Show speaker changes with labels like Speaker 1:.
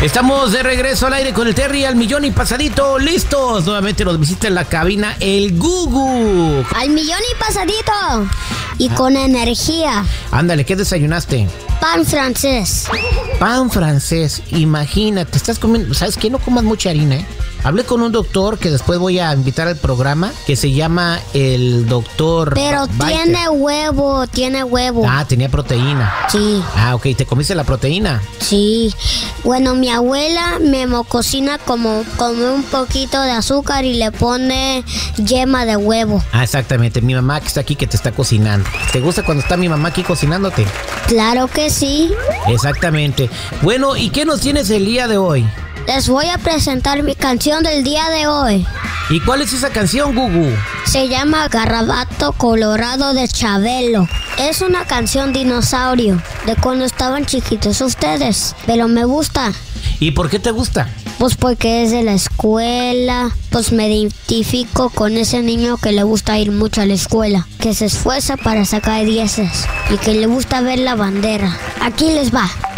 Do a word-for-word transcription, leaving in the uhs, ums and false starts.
Speaker 1: Estamos de regreso al aire con el Terry al millón y pasadito. ¡Listos! Nuevamente nos visita en la cabina el Gugu.
Speaker 2: Al millón y pasadito. Y con energía.
Speaker 1: Ándale, ¿qué desayunaste?
Speaker 2: Pan francés.
Speaker 1: Pan francés. Imagínate, estás comiendo... ¿Sabes qué? No comas mucha harina, ¿eh? Hablé con un doctor que después voy a invitar al programa, que se llama el doctor...
Speaker 2: Pero
Speaker 1: Baiter.
Speaker 2: tiene huevo, tiene huevo.
Speaker 1: Ah, tenía proteína.
Speaker 2: Sí.
Speaker 1: Ah, ok, ¿te comiste la proteína?
Speaker 2: Sí. Bueno, mi abuela me mo- cocina como, como un poquito de azúcar y le pone yema de huevo.
Speaker 1: Ah, exactamente. Mi mamá que está aquí que te está cocinando. ¿Te gusta cuando está mi mamá aquí cocinándote?
Speaker 2: Claro que sí.
Speaker 1: Exactamente. Bueno, ¿y qué nos tienes el día de hoy?
Speaker 2: Les voy a presentar mi canción del día de hoy.
Speaker 1: ¿Y cuál es esa canción, Gugu?
Speaker 2: Se llama Garabato Colorado de Chabelo. Es una canción dinosaurio de cuando estaban chiquitos ustedes, pero me gusta.
Speaker 1: ¿Y por qué te gusta?
Speaker 2: Pues porque es de la escuela, pues me identifico con ese niño que le gusta ir mucho a la escuela, que se esfuerza para sacar dieces y que le gusta ver la bandera. Aquí les va.